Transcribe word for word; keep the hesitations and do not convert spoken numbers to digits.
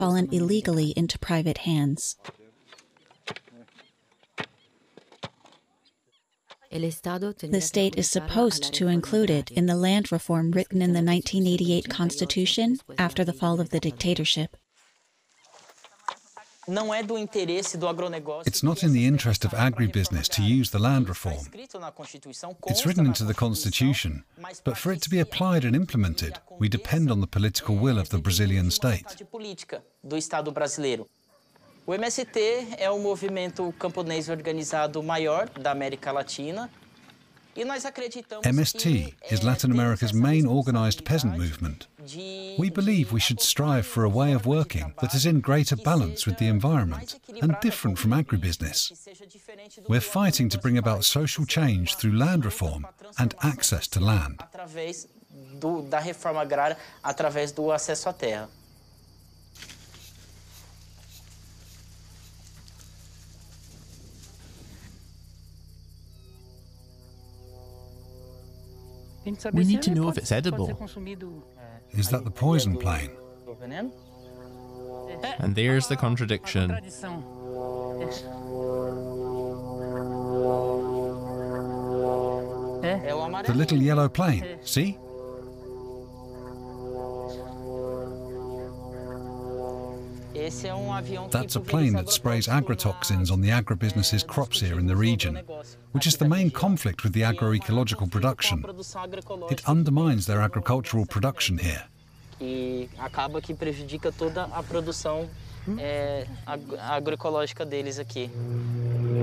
fallen illegally into private hands. The state is supposed to include it in the land reform written in the nineteen eighty-eight Constitution after the fall of the dictatorship. It's not in the interest of agribusiness to use the land reform. It's written into the Constitution, but for it to be applied and implemented, we depend on the political will of the Brazilian state. O M S T é o movimento camponês organizado maior da América Latina. M S T is Latin America's main organized peasant movement. We believe we should strive for a way of working that is in greater balance with the environment and different from agribusiness. We're fighting to bring about social change through land reform and access to land. Através do, da reforma agrária, através do acesso à terra. We need to know if it's edible. Is that the poison plane? And there's the contradiction. The little yellow plane, see? That's a plane that sprays agrotoxins on the agribusiness's crops here in the region, which is the main conflict with the agroecological production. It undermines their agricultural production here. E acaba que prejudica toda a produção é, agroecológica deles aqui.